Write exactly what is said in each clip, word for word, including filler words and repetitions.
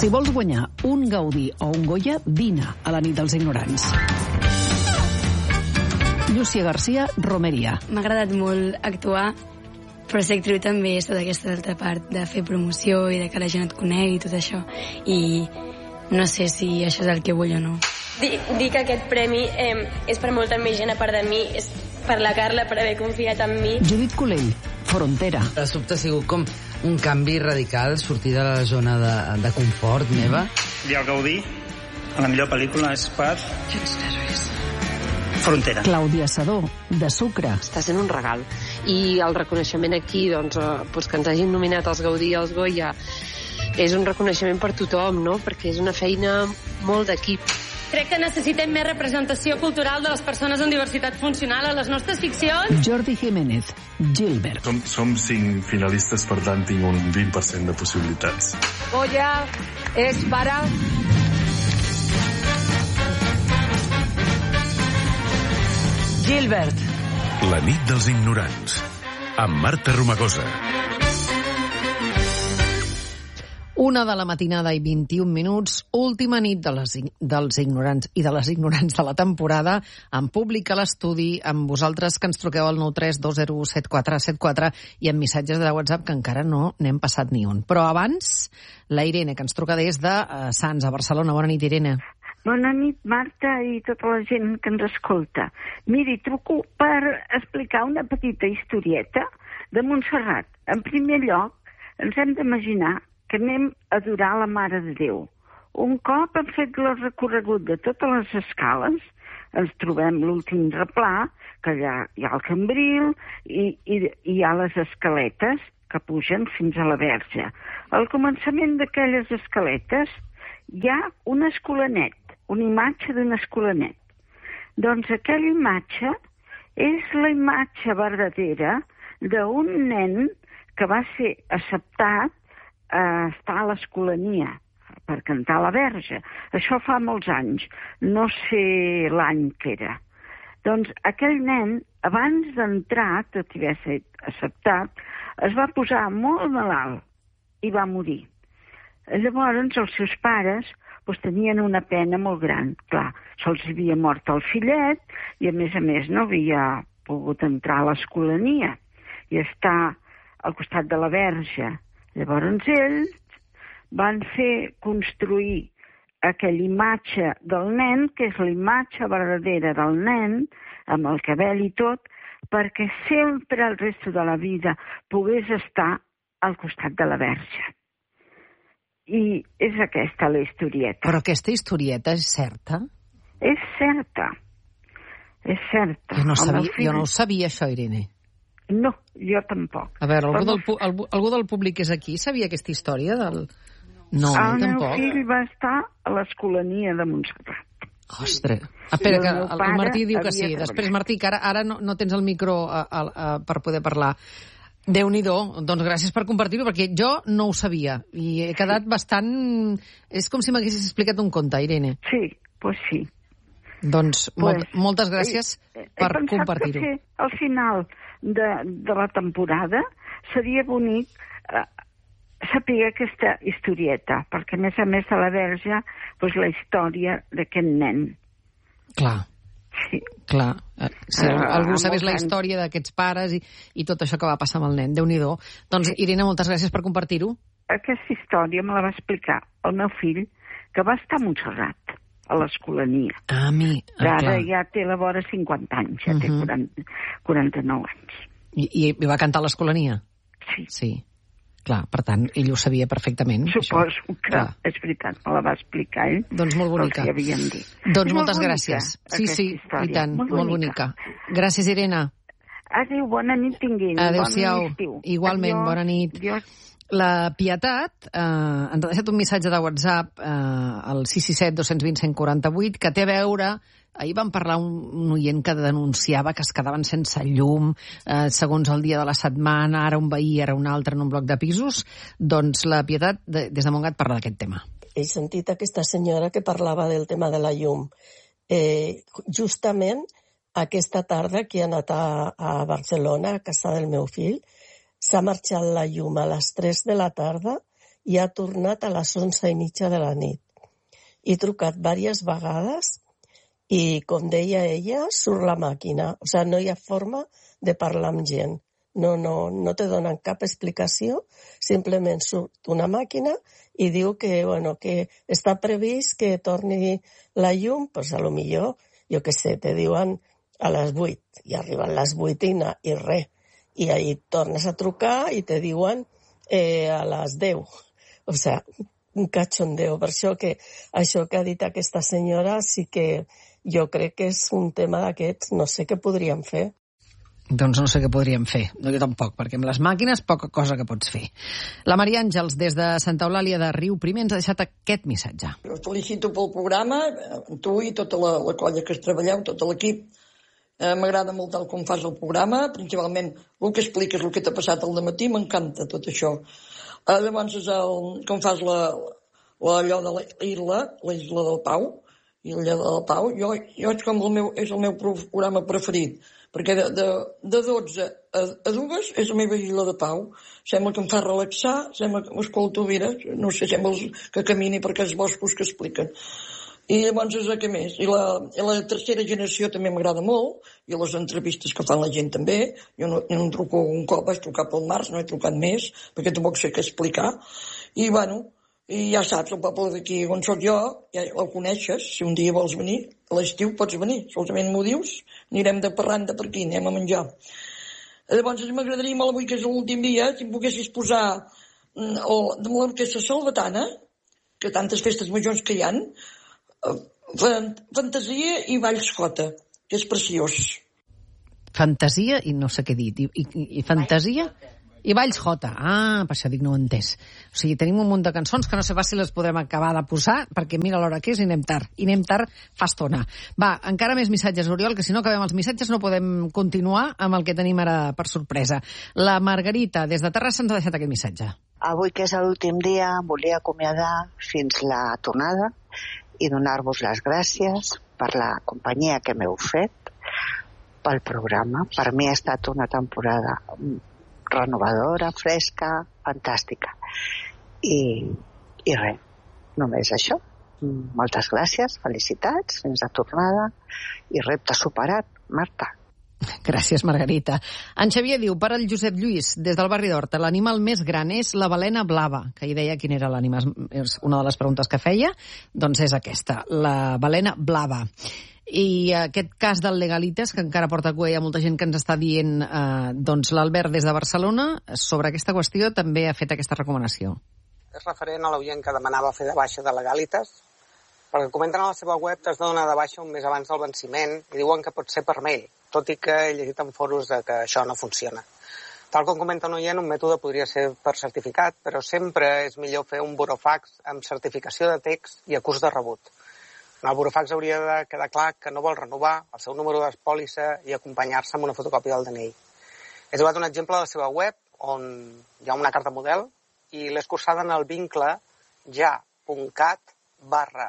Si vols guanyar un Gaudí o un Goya, vine a la nit dels ignorants. Llúcia García, Romeria. M'ha agradat molt actuar, però sé que també és tota aquesta altra part de fer promoció i de que la gent et conegui i tot això. I no sé si això és el que vull o no. Dir, dir que aquest premi eh, és per molta més gent a part de mi, és per la Carla, per haver confiat en mi. Judit Colell, Frontera. De sobte ha sigut com un canvi radical, sortir de la zona de, de confort meva. I el Gaudí, a la millor pel·lícula, és per... Frontera. Clàudia Sadó, de Sucre. Està sent un regal. I el reconeixement aquí, doncs, eh, doncs que ens hagin nominat els Gaudí i els Goya, és un reconeixement per tothom, no? Perquè és una feina molt d'equip. Crec que necessitem més representació cultural de les persones amb diversitat funcional a les nostres ficcions. Jordi Jiménez, Gilbert. Som, som cinc finalistes, per tant tinc un vint per cent de possibilitats. Goya és para... Gilbert. La nit dels ignorants, amb Marta Romagosa. Una de la matinada i vint-i-un minuts, última nit de les, dels ignorants i de les ignorants de la temporada, en públic a l'estudi, amb vosaltres que ens truqueu al nou tres dos zero set quatre set quatre i amb missatges de WhatsApp que encara no n'hem passat ni un. Però abans, la Irene, que ens truca des de uh, Sants, a Barcelona. Bona nit, Irene. Bona nit, Marta, i tota la gent que ens escolta. Miri, truco per explicar una petita historieta de Montserrat. En primer lloc, ens hem d'imaginar que anem a adorar la Mare de Déu. Un cop hem fet el recorregut de totes les escales, ens trobem l'últim replà, que allà hi ha el cambril i, i, i hi ha les escaletes que pugen fins a la Verge. Al començament d'aquelles escaletes hi ha un escolanet, una imatge d'un escolanet. Doncs aquella imatge és la imatge verdadera d'un nen que va ser acceptat a estar a l'escolania per cantar a la Verge. Això fa molts anys, no sé l'any que era. Doncs aquell nen, abans d'entrar, tot i haver estat acceptat, es va posar molt malalt i va morir. Llavors els seus pares doncs, tenien una pena molt gran. Clar, se'ls havia mort el fillet i a més a més no havia pogut entrar a l'escolania i estar al costat de la Verge. Llavors ells van fer construir aquella imatge del nen, que és la imatge verdadera del nen, amb el cabell i tot, perquè sempre el resto de la vida pogués estar al costat de la Verge. I és aquesta la historieta. Però aquesta historieta és certa? És certa. És certa. Jo no, sabia, fill... jo no ho sabia, això, Irene. No, jo tampoc. A veure, algú del, algú, algú del públic és aquí? Sabia aquesta història del... No, el tampoc. El meu fill va estar a l'escolania de Montserrat. Ostres. Espera, que el, el Martí diu que sí. Després, Martí, que ara, ara no, no tens el micro a, a, a, per poder parlar. Déu-n'hi-do, doncs gràcies per compartir-ho, perquè jo no ho sabia i he quedat bastant... És com si m'haguessis explicat un conte, Irene. Sí, doncs pues sí. Doncs pues, molt, moltes gràcies he, per he compartir-ho. Que al final de, de la temporada seria bonic eh, saber aquesta historieta, perquè a més a més de la Verge, pues, la història d'aquest nen. Clar. Sí. Clar, si uh, algú sabés la història d'aquests pares i, i tot això que va passar amb el nen, Déu-n'hi-do. Doncs, sí. Irene, moltes gràcies per compartir-ho. Aquesta història me la va explicar el meu fill, que va estar a Montserrat, a l'escolania. Ah, mi, ah, ara ja té la vora cinquanta anys, ja uh -huh. té quaranta, quaranta-nou anys. I, I va cantar a l'escolania? Sí. Sí. Clar, per tant, ell ho sabia perfectament. Suposo això. que Clar. És veritat, me la va explicar ell. Doncs molt bonica. Dit. Doncs moltes gràcies. Sí, sí, història. I tant, molt bonica. molt bonica. Gràcies, Irene. Adéu, bona nit tinguin. Adéu-siau. Bon Igualment, Adiós. bona nit. Adiós. La Pietat eh, ens ha deixat un missatge de WhatsApp eh, al sis sis set dos dos zero cent quaranta vuit que té a veure... Ahir vam parlar un, un oient que denunciava que es quedaven sense llum eh, segons el dia de la setmana, ara un veí, ara un altre en un bloc de pisos. Doncs la Pietat, de, des de Montgat, parla d'aquest tema. He sentit aquesta senyora que parlava del tema de la llum. Eh, justament aquesta tarda que he anat a, a Barcelona, a casa del meu fill, s'ha marxat la llum a les tres de la tarda i ha tornat a les onze i mitja de la nit. He trucat diverses vegades i, com deia ella, surt la màquina. O sigui, no hi ha forma de parlar amb gent. No, no, no te donen cap explicació, simplement surt una màquina i diu que, bueno, que està previst que torni la llum, doncs a lo millor, jo què sé, te diuen a les vuit, i arriben les vuit i, i res. I ahir tornes a trucar i te diuen eh, a les deu. O sigui, un cachondeo. Per això que això que ha dit aquesta senyora sí que jo crec que és un tema d'aquests, no sé què podríem fer. Doncs no sé què podríem fer, no, jo tampoc, perquè amb les màquines poca cosa que pots fer. La Maria Àngels, des de Santa Eulàlia de Riu Primer, ens ha deixat aquest missatge. Us felicito pel programa, tu i tota la, la colla que es treballeu, tot l'equip. Eh, M'agrada molt el com fas el programa, principalment el que expliques, el que t'ha passat al dematí, m'encanta tot això. Eh, llavors, el, com fas la, la, allò de l'Isla, la Isla del Pau, i l'Illa del Pau, jo, jo és, com el meu, és el meu programa preferit, perquè de, de, de dotze a, a dues és la meva Illa de Pau. Sembla que em fa relaxar, sembla que m'escolto, mira, no sé, sembla que camini per aquests boscos que expliquen. I llavors és el que més. I la, i la tercera generació també m'agrada molt, i les entrevistes que fan la gent també. Jo no, jo no truco un cop, vaig trucar pel març, no he trucat més, perquè tampoc sé què explicar. I, bueno, i ja saps, el poble d'aquí on soc jo, ja el coneixes, si un dia vols venir, a l'estiu pots venir, solament m'ho dius, anirem de parranda per aquí, anem a menjar. Llavors m'agradaria molt avui, que és l'últim dia, si em poguessis posar o, de l'orquestra salvatana, que tantes festes majors que hi ha, Fantasia i Valls Jota, que és preciós. Fantasia i no sé què dir, i, i, i fantasia... I Valls Jota. Ah, per això dic, no ho he entès. O sigui, tenim un munt de cançons que no sé pas si les podrem acabar de posar, perquè mira l'hora que és i anem tard. I anem tard fa estona. Va, encara més missatges, Oriol, que si no acabem els missatges no podem continuar amb el que tenim ara per sorpresa. La Margarita, des de Terrassa, ens ha deixat aquest missatge. Avui, que és l'últim dia, volia acomiadar fins la tornada i donar-vos les gràcies per la companyia que m'heu fet, pel programa. Per mi ha estat una temporada renovadora, fresca, fantàstica. I, i res, només això. Moltes gràcies, felicitats, fins a tornada i repte superat, Marta. Gràcies, Margarita. En Xavier diu, per al Josep Lluís, des del barri d'Horta, l'animal més gran és la balena blava, que hi deia quin era l'animal, és una de les preguntes que feia, doncs és aquesta, la balena blava. I aquest cas del Legalitas, que encara porta cua, hi ha molta gent que ens està dient, eh, doncs l'Albert des de Barcelona, sobre aquesta qüestió també ha fet aquesta recomanació. És referent a l'oient que demanava fer de baixa de Legalitas, perquè comenten a la seva web que has de donar de baixa un mes abans del venciment i diuen que pot ser per mail, tot i que he llegit en foros de que això no funciona. Tal com comenta un oient, un mètode podria ser per certificat, però sempre és millor fer un burofax amb certificació de text i acús de rebut. En el burofax hauria de quedar clar que no vol renovar el seu número d'espòlissa i acompanyar-se amb una fotocòpia del D N I. He trobat un exemple de la seva web on hi ha una carta model i l'he escurçada en el vincle ja.cat barra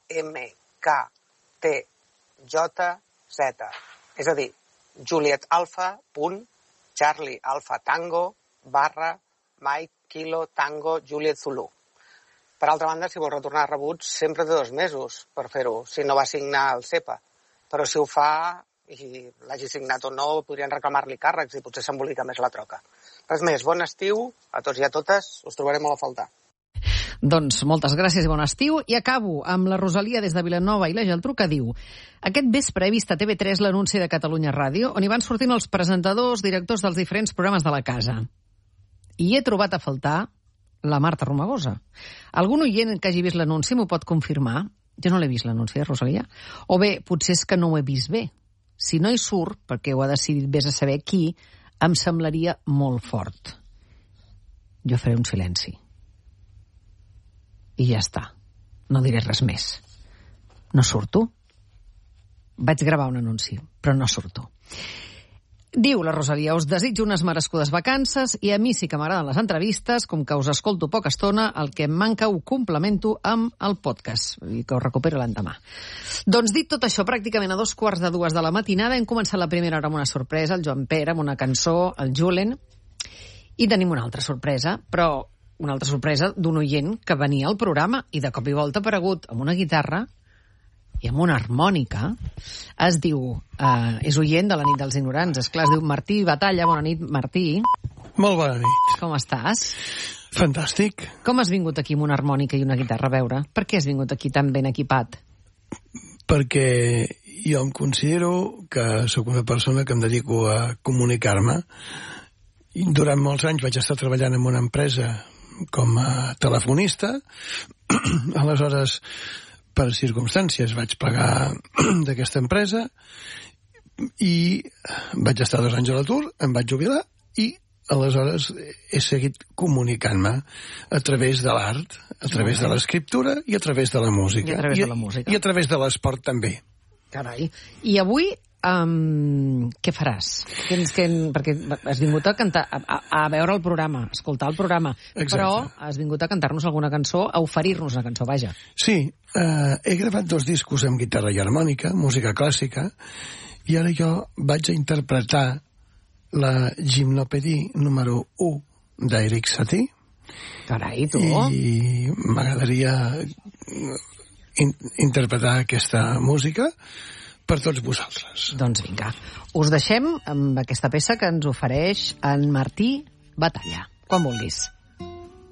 mktjz, és a dir, Juliet Alfa punt Charlie Alfa Tango barra Mike Kilo Tango Juliet Zulu. Per altra banda, si vol retornar rebuts, sempre té dos mesos per fer-ho, si no va signar el SEPA. Però si ho fa, i l'hagi signat o no, podrien reclamar-li càrrecs i potser s'embolica més la troca. Res més, bon estiu a tots i a totes, us trobarem molt a faltar. Doncs moltes gràcies i bon estiu. I acabo amb la Rosalia des de Vilanova i la Geltrú, que diu: aquest vespre he vist a T V tres l'anunci de Catalunya Ràdio, on hi van sortint els presentadors, directors dels diferents programes de la casa. I he trobat a faltar la Marta Romagosa. Algun oient que hagi vist l'anunci m'ho pot confirmar? Jo no l'he vist, l'anunci de Rosalia. O bé, potser és que no ho he vist bé. Si no hi surt, perquè ho ha decidit vés a saber qui, em semblaria molt fort. Jo faré un silenci. I ja està. No diré res més. No surto? Vaig gravar un anunci, però no surto. Diu la Rosalia: us desitjo unes merescudes vacances i a mi sí que m'agraden les entrevistes, com que us escolto poca estona, el que em manca ho complemento amb el podcast, i que ho recupero l'endemà. Doncs dit tot això, pràcticament a dos quarts de dues de la matinada hem començat la primera hora amb una sorpresa, el Joan Pere, amb una cançó, el Julen, i tenim una altra sorpresa, però una altra sorpresa d'un oient que venia al programa i de cop i volta ha aparegut amb una guitarra i amb una harmònica. Es diu, eh, és oient de la nit dels ignorants, esclar, es diu Martí Batalla. Bona nit, Martí. Molt bona nit. Com estàs? Fantàstic. Com has vingut aquí amb una harmònica i una guitarra a veure? Per què has vingut aquí tan ben equipat? Perquè jo em considero que sóc una persona que em dedico a comunicar-me. Durant molts anys vaig estar treballant en una empresa com a telefonista. Aleshores, per circumstàncies, vaig plegar d'aquesta empresa i vaig estar dos anys a l'atur, em vaig jubilar i aleshores he seguit comunicant-me a través de l'art, a través de l'escriptura i a través de la música. I a través de la música. I a través de l'esport també. Carai. I avui um, què faràs? Tens que, perquè has vingut a cantar, a, a veure el programa, a escoltar el programa, Exacte. Però has vingut a cantar-nos alguna cançó, a oferir-nos una cançó, vaja. Sí, eh, he gravat dos discos amb guitarra i harmònica, música clàssica, i ara jo vaig a interpretar la Gimnopédie número u d'Eric Satie. Carai, tu! I m'agradaria in interpretar aquesta música per tots vosaltres. Doncs vinga, us deixem amb aquesta peça que ens ofereix en Martí Batalla. Quan vulguis.